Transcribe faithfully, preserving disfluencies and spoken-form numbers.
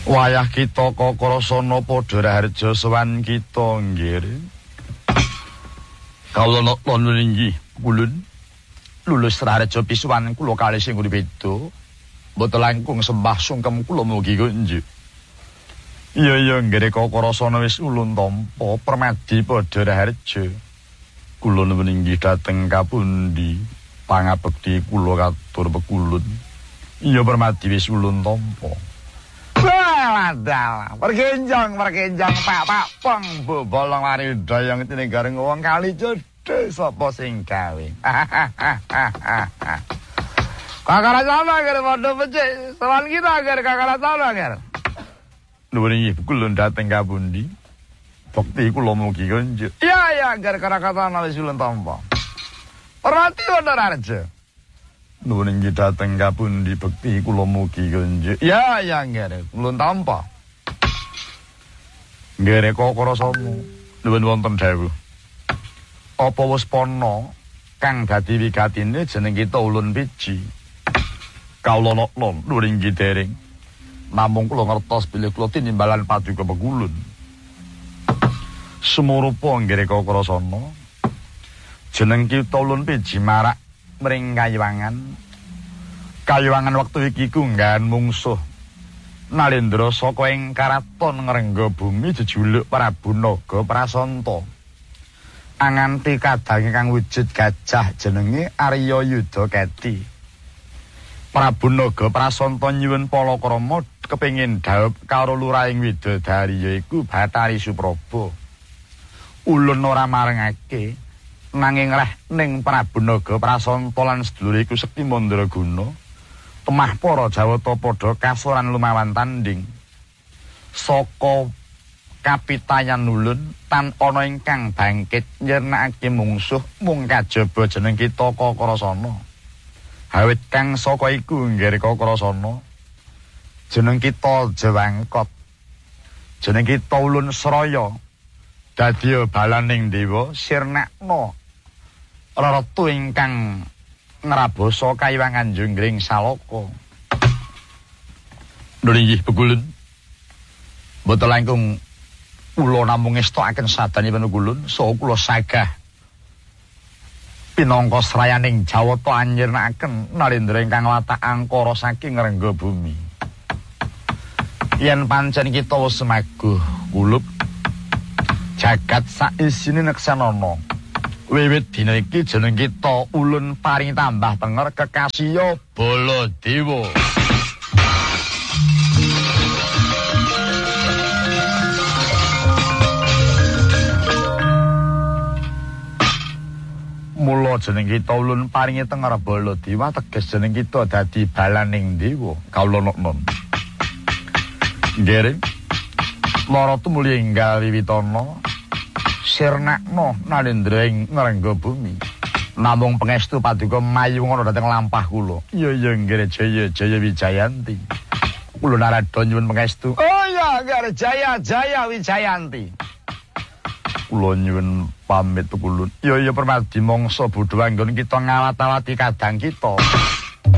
Wayah kita Kakrasana padha raharja sowan kita nggih. Kawula nuwun inggih kulun lulus raharja pisuwan kula kalih sing beda. Mboten langkung sembah sungkem kula mugi kunjuk. Iya iya nggih Kakrasana wis ulun tampa permadi padha raharja. Kula nuwun inggih dhateng kapundi pangabekti kula katur pekulun. Iya permadi wis ulun tampa. Walah, perkenjang perkenjang Pak Pak Pong bolong mari dayang tine gareng wong kali jodhe sapa sing gawe. Kakarasana agar padha becik, sowan kita agar kakarasana agar. Nuwun inggih kulun dhateng kapundi? Bekti kula mugi kunjuk. Iya iya agar kakarasana wis ulun tampa. Perhati wonten raja. Nuwun inggih dhateng kapundi bekti kula mugi kunjuk. Ya ya nggih, ulun tampa. Nggih Kakrasana. Nuwun wonten dawuh. Apa wis pana kang dadi wigatine jeneng kita ulun piji. Kawula nuwun nuwun inggih dereng. Namung kula ngertos bilih kula tinimbalan paduka pekulun. Sumurupa nggih Kakrasana. Jeneng kita ulun piji marak mring kayuwangan. Kayuwangan wektu iki kunggahan mungsuh Nalendra saka ing karaton ngrengga bumi jejuluk Prabu Naga Prasanta. Anganti kadange kang wujud gajah jenenge Arya Yudaketi. Prabu Naga Prasanta nyuwun palakrama kepengin dhaup karo lurahing widodari yaiku Bathari Supraba. Ulun ora marengake nanging reh ning Prabu Naga Prasanta lan sedulure iku Sekti Mandraguna temah para Jawata padha kasoran lumawan tanding saka kapitayan ulun tan ana ingkang bangkit nyernakake mungsuh mung kajaba jeneng kita Kakrasana. Awit kang saka iku nggih Kakrasana jeneng kita Jawangkot, jeneng kita ulun Sraya dadi balaning dewa sirnakna Ratu ingkang ngrabosa kayuwangan Junggring Salaka. Nggih pekulun. Mboten langkung kula namung ngestokaken sadanipun kulun saha kula sagah pinangka srayaning Jawata anyirnakaken Nalendra ingkang watak angkara saking ngrengga bumi. Yen pancen kita wis semaguh kulup jagat saisine neksanana. Wiwit dina iki jeneng kita ulun paring tambah tenger kekasiya Baladewa. Mula jeneng kita ulun paringi tenger Baladewa teges jeneng kita dadi balaning dewa. Kawula nuwun. Nggih. Lara tumuli enggal wiwitana sirnakna Nalendra ing ngrengga bumi. Namung pangestu paduka mayungono dhateng lampah kula. Iya iya nggih Jaya Jaya Wijayanti. Kula narada nyuwun pangestu. Oh iya nggih Jaya Jaya Wijayanti. Kula nyuwun pamit kulun. Iya iya permadi mangsa bodho anggon kita ngawat-awati kadang kita.